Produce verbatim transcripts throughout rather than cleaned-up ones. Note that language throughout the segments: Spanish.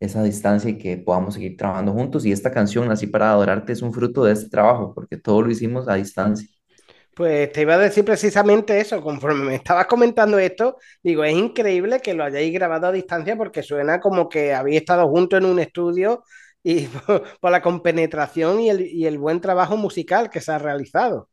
esa distancia y que podamos seguir trabajando juntos. Y esta canción, Así para Adorarte, es un fruto de este trabajo, porque todo lo hicimos a distancia. Pues te iba a decir precisamente eso, conforme me estabas comentando esto, digo, es increíble que lo hayáis grabado a distancia porque suena como que habéis estado juntos en un estudio y por, por la compenetración y el, y el buen trabajo musical que se ha realizado.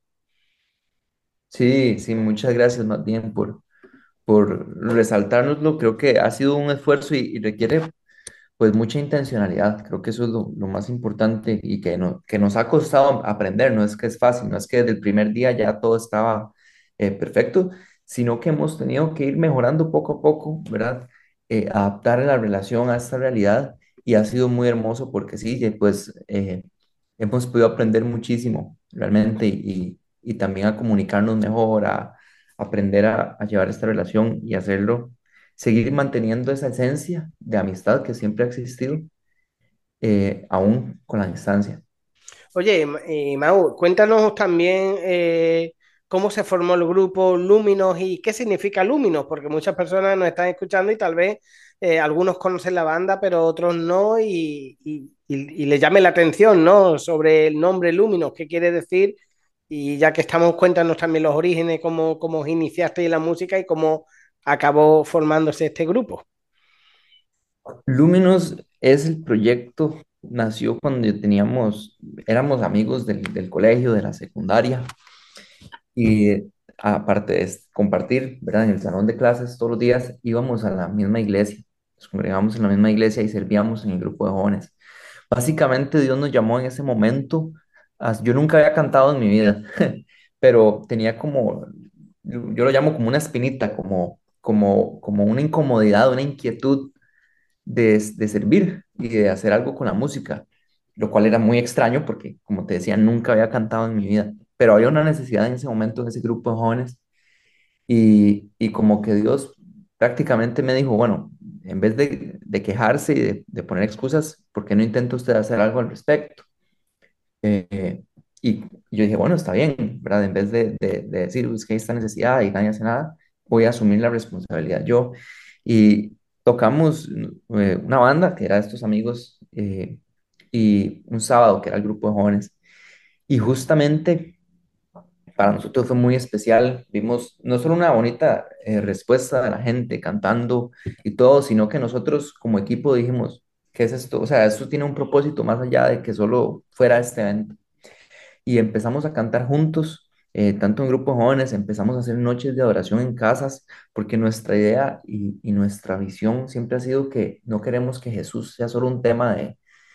Sí, sí, muchas gracias más bien por, por resaltárnoslo. Creo que ha sido un esfuerzo y, y requiere pues mucha intencionalidad. Creo que eso es lo, lo más importante y que, no, que nos ha costado aprender. No es que es fácil, no es que desde el primer día ya todo estaba eh, perfecto, sino que hemos tenido que ir mejorando poco a poco, ¿verdad? Eh, adaptar la relación a esta realidad y ha sido muy hermoso porque sí, eh, pues eh, hemos podido aprender muchísimo realmente y, y también a comunicarnos mejor, a aprender a, a llevar esta relación y hacerlo, seguir manteniendo esa esencia de amistad que siempre ha existido, eh, aún con la distancia. Oye, Ma- eh, Mau, cuéntanos también eh, cómo se formó el grupo Luminos y qué significa Luminos, porque muchas personas nos están escuchando y tal vez eh, algunos conocen la banda, pero otros no, y, y, y- y les llame la atención, ¿no? Sobre el nombre Luminos, qué quiere decir, y ya que estamos, cuéntanos también los orígenes, cómo, cómo os iniciasteis en la música y cómo acabó formándose este grupo. Luminos es el proyecto, nació cuando teníamos, éramos amigos del, del colegio, de la secundaria, y aparte de es- compartir, ¿verdad? En el salón de clases todos los días íbamos a la misma iglesia, nos congregábamos en la misma iglesia y servíamos en el grupo de jóvenes. Básicamente Dios nos llamó en ese momento. as- Yo nunca había cantado en mi vida, pero tenía como, yo yo lo llamo como una espinita, como, como, como una incomodidad, una inquietud de, de servir y de hacer algo con la música, lo cual era muy extraño porque, como te decía, nunca había cantado en mi vida, pero había una necesidad en ese momento en ese grupo de jóvenes y, y como que Dios prácticamente me dijo, bueno, en vez de, de quejarse y de, de poner excusas, ¿por qué no intenta usted hacer algo al respecto? Eh, y yo dije, bueno, está bien, ¿verdad? En vez de, de, de decir, "Uy, es que hay esta necesidad y nadie hace nada, voy a asumir la responsabilidad yo". Y tocamos eh, una banda que era de estos amigos eh, y un sábado que era el grupo de jóvenes. Y justamente para nosotros fue muy especial. Vimos no solo una bonita eh, respuesta de la gente cantando y todo, sino que nosotros como equipo dijimos, ¿qué es esto? O sea, esto tiene un propósito más allá de que solo fuera este evento y empezamos a cantar juntos, eh, tanto en grupos jóvenes, empezamos a hacer noches de adoración en casas, porque nuestra idea y, y nuestra visión siempre ha sido que no queremos que Jesús sea solo un tema de,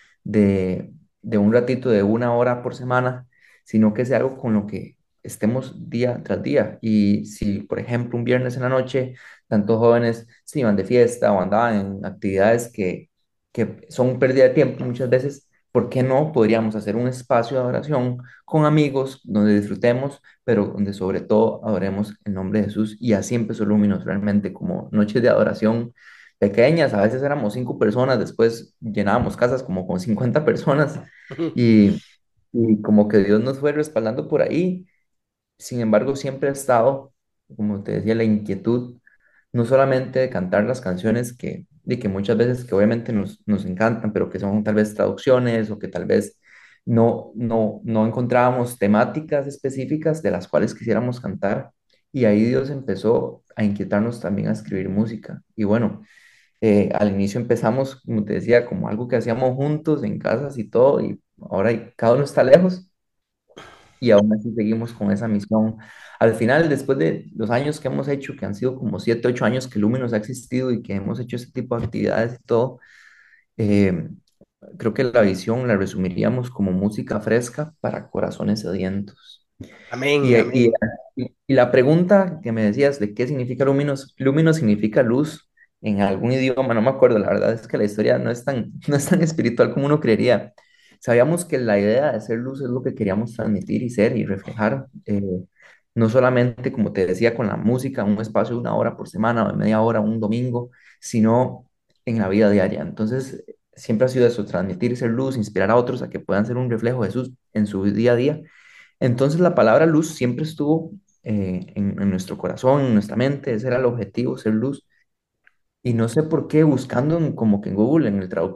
de, de un ratito, de una hora por semana, sino que sea algo con lo que estemos día tras día. Y si, por ejemplo, un viernes en la noche, tantos jóvenes se iban de fiesta o andaban en actividades que, que son pérdida de tiempo muchas veces, ¿por qué no podríamos hacer un espacio de adoración con amigos donde disfrutemos, pero donde sobre todo adoremos el nombre de Jesús? Y así empezó Luminos, realmente como noches de adoración pequeñas, a veces éramos cinco personas, después llenábamos casas como con cincuenta personas y, y como que Dios nos fue respaldando por ahí. Sin embargo, siempre ha estado, como te decía, la inquietud, no solamente de cantar las canciones que, de que muchas veces que obviamente nos, nos encantan, pero que son tal vez traducciones o que tal vez no, no, no encontrábamos temáticas específicas de las cuales quisiéramos cantar. Y ahí Dios empezó a inquietarnos también a escribir música. Y bueno, eh, al inicio empezamos, como te decía, como algo que hacíamos juntos en casas y todo, y ahora y- cada uno está lejos y aún así seguimos con esa misión. Al final, después de los años que hemos hecho, que han sido como siete, ocho años que Luminos ha existido y que hemos hecho ese tipo de actividades y todo, eh, creo que la visión la resumiríamos como música fresca para corazones sedientos. Amén, Y, y, amén. y la pregunta que me decías de qué significa luminos, luminos significa luz en algún idioma, no me acuerdo, la verdad es que la historia no es tan, no es tan espiritual como uno creería. Sabíamos que la idea de ser luz es lo que queríamos transmitir y ser y reflejar, eh, no solamente, como te decía, con la música, un espacio de una hora por semana o de media hora, un domingo, sino en la vida diaria. Entonces, siempre ha sido eso, transmitir, ser luz, inspirar a otros a que puedan ser un reflejo de Jesús en su día a día. Entonces la palabra luz siempre estuvo eh, en, en nuestro corazón, en nuestra mente, ese era el objetivo, ser luz. Y no sé por qué, buscando en- como que en Google, en el traductor,